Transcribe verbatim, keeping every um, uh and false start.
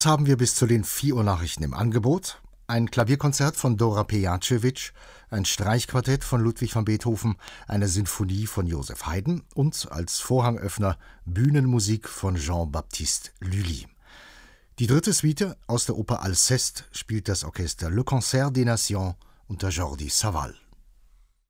Haben wir bis zu den vier Uhr Nachrichten im Angebot. Ein Klavierkonzert von Dora Pejacevic, ein Streichquartett von Ludwig van Beethoven, eine Sinfonie von Joseph Haydn und als Vorhangöffner Bühnenmusik von Jean-Baptiste Lully. Die dritte Suite aus der Oper Alceste spielt das Orchester Le Concert des Nations unter Jordi Savall.